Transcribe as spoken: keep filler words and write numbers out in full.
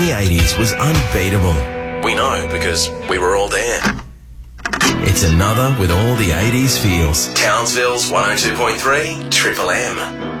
the eighties was unbeatable. We know because we were all there. It's another with all the eighties feels. Townsville's one oh two point three Triple M.